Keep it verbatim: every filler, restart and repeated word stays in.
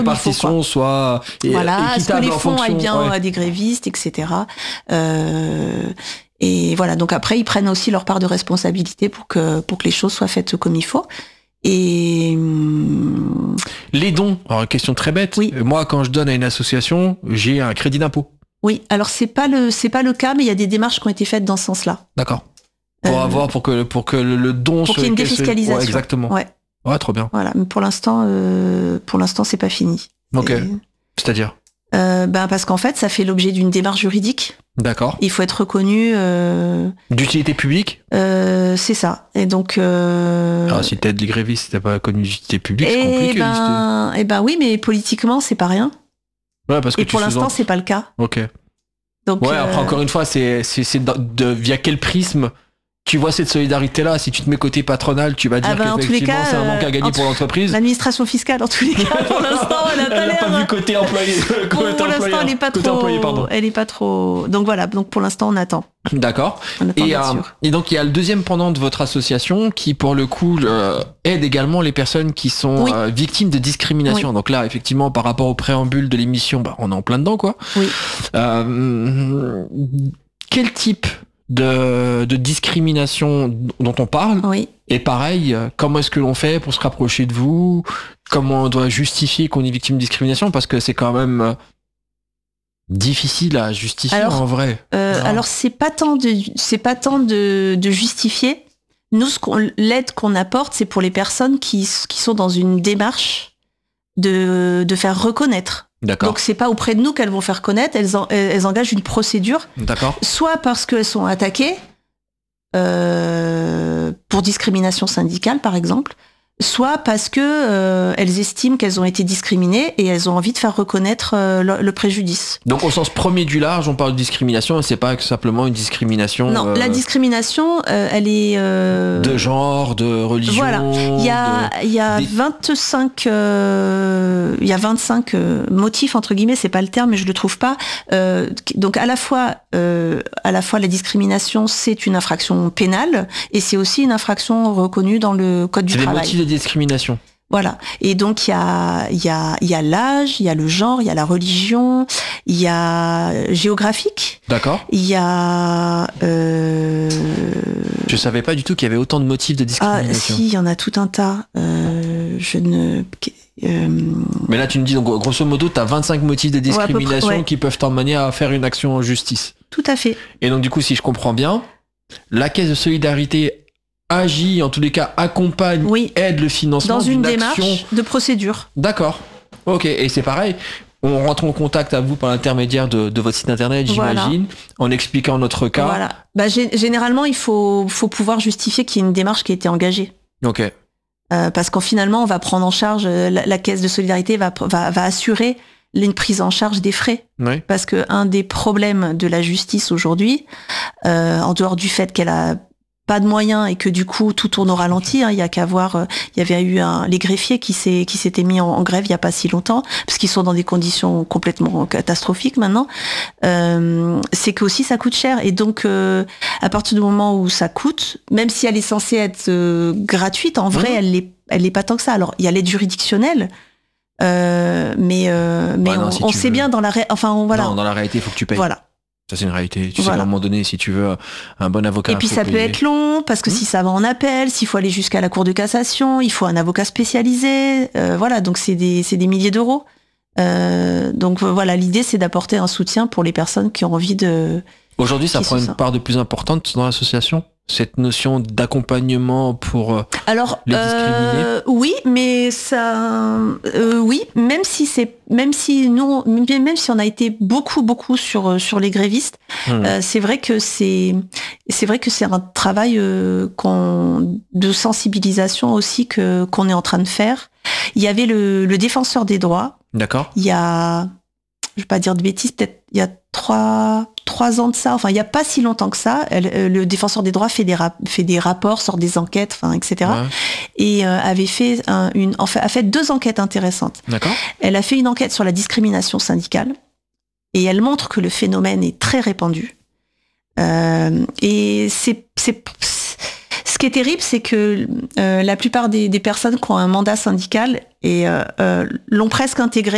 répartition soit é- voilà, est-ce que équitable les en fonds fonction. aillent bien Ouais. à des grévistes, et cetera. Euh, et voilà, donc après, ils prennent aussi leur part de responsabilité pour que, pour que les choses soient faites comme il faut. Et hum, Les dons, alors question très bête. Oui. Moi, quand je donne à une association, j'ai un crédit d'impôt. oui, alors c'est pas le c'est pas le cas, mais il y a des démarches qui ont été faites dans ce sens-là. D'accord. Pour Euh, avoir pour que pour que le, le don Pour soit qu'il y ait une que ce- défiscalisation. Ouais, exactement. Ouais, Ouais, trop bien. voilà. Mais pour l'instant, euh, pour l'instant, c'est pas fini. Ok. Et, C'est-à-dire. euh, ben parce qu'en fait, ça fait l'objet d'une démarche juridique. D'accord. Il faut être reconnu. Euh, D'utilité publique. euh, c'est ça. Et donc. Euh, Alors si t'aides les grévistes, si t'as pas connu d'utilité publique, c'est et compliqué. ben, et ben oui, mais politiquement, c'est pas rien. Ouais, parce que Et tu pour l'instant, sous-entends- c'est pas le cas. Ok. Donc. Ouais, après euh, encore une fois, c'est c'est c'est de, de- via quel prisme tu vois cette solidarité là. Si tu te mets côté patronal, tu vas dire Ah ben, en tous les qu'effectivement cas, c'est un manque à euh, gagner en pour tout- l'entreprise. L'administration fiscale, en tous les cas, pour l'instant, elle a pas Elle n'a l'air. pas vu côté employé. Pour, côté pour l'instant, employeur. elle est pas Côté trop. employé, pardon. Elle est pas trop. Donc voilà. Donc pour l'instant, on attend. D'accord. On attend Et, d'être euh, sûr. et donc il y a le deuxième pendant de votre association qui pour le coup euh, aide également les personnes qui sont Oui. euh, victimes de discrimination. Donc là effectivement par rapport au préambule de l'émission, bah, on est en plein dedans quoi. Oui. Euh, quel type de, de discrimination dont on parle? Oui. Et pareil, euh, comment est-ce que l'on fait pour se rapprocher de vous? Comment on doit justifier qu'on est victime de discrimination? Parce que c'est quand même euh, difficile à justifier Alors, en vrai. Euh, Non. alors c'est pas tant de c'est pas tant de, de justifier. Nous, ce qu'on, l'aide qu'on apporte, c'est pour les personnes qui, qui sont dans une démarche de, de faire reconnaître. D'accord. Donc c'est pas auprès de nous qu'elles vont faire connaître, elles, en- elles engagent une procédure, D'accord. soit parce qu'elles sont attaquées euh, pour discrimination syndicale par exemple, soit parce que euh, elles estiment qu'elles ont été discriminées et elles ont envie de faire reconnaître euh, le, le préjudice. Donc au sens premier du large, on parle de discrimination et c'est pas que simplement une discrimination Non, euh, la discrimination, euh, elle est euh, de genre, de religion. Voilà. Il y a, de- il y a des- vingt-cinq, euh, il y a vingt-cinq euh, motifs entre guillemets, c'est pas le terme, mais je le trouve pas. Euh, donc à la fois, euh, à la fois la discrimination, c'est une infraction pénale et c'est aussi une infraction reconnue dans le code du C'est des travail. motifs de discrimination. Voilà. Et donc il y a, il y a, il y a l'âge, il y a le genre, il y a la religion, il y a géographique, D'accord. il y a. Euh, Je savais pas du tout qu'il y avait autant de motifs de Ah, discrimination. si, il y en a tout un tas. Euh, je ne. euh, Mais là, tu me dis, donc, grosso modo, tu as vingt-cinq motifs de à peu près, discrimination ouais. qui peuvent t'emmener à faire une action en justice. Tout à fait. Et donc, du coup, si je comprends bien, la caisse de solidarité agit, en tous les cas, accompagne, Oui. aide le financement Dans une d'une démarche action. de procédure. D'accord. Ok. Et c'est pareil. On rentre en contact avec vous par l'intermédiaire de, de votre site internet, j'imagine, en expliquant notre cas. Voilà. Bah, gé- généralement, il faut, faut pouvoir justifier qu'il y a une démarche qui a été engagée. Ok. Euh, parce qu'en finalement, on va prendre en charge, euh, la, la caisse de solidarité va, va, va assurer une prise en charge des frais. Oui. Parce que un des problèmes de la justice aujourd'hui, euh, en dehors du fait qu'elle a pas de moyens et que du coup tout tourne au ralenti, hein, il y a qu'à voir, euh, il y avait eu un, les greffiers qui s'est qui s'étaient mis en, en grève il y a pas si longtemps parce qu'ils sont dans des conditions complètement catastrophiques maintenant. Euh, c'est que aussi ça coûte cher et donc euh, à partir du moment où ça coûte, même si elle est censée être euh, gratuite, en vrai Mmh. elle l'est elle l'est pas tant que ça. Alors il y a l'aide juridictionnelle. Euh, mais euh, mais Ouais, non, on, si on tu sait veux. bien dans la ré... enfin on, voilà Non, dans la réalité, il faut que tu payes. voilà. Ça, c'est une réalité. Tu sais Voilà. qu'à un moment donné, si tu veux un bon avocat, Et puis faut ça peut payer. être long parce que Mmh. si ça va en appel, s'il faut aller jusqu'à la cour de cassation, il faut un avocat spécialisé, euh, voilà, donc c'est des c'est des milliers d'euros. Euh, donc euh, voilà, l'idée c'est d'apporter un soutien pour les personnes qui ont envie de. Aujourd'hui, ça qui prend se une sent. part de plus importante dans l'association, cette notion d'accompagnement pour euh, Alors les euh, oui, mais ça, euh, oui, même si c'est, même si nous, même si on a été beaucoup beaucoup sur sur les grévistes, hmm. euh, c'est vrai que c'est c'est vrai que c'est un travail euh, qu'on de sensibilisation aussi que qu'on est en train de faire. Il y avait le, le défenseur des droits. D'accord. Il y a, je vais pas dire de bêtises, peut-être il y a trois trois ans de ça. Enfin, il y a pas si longtemps que ça. Elle, euh, le défenseur des droits fait des rap- fait des rapports, sort des enquêtes, enfin, et cetera. Ouais. Et euh, avait fait un, une, en fait, a fait deux enquêtes intéressantes. D'accord. Elle a fait une enquête sur la discrimination syndicale et elle montre que le phénomène est très répandu. Euh, et c'est, c'est, ce qui est terrible, c'est que euh, la plupart des, des personnes qui ont un mandat syndical et, euh, euh, l'ont presque intégré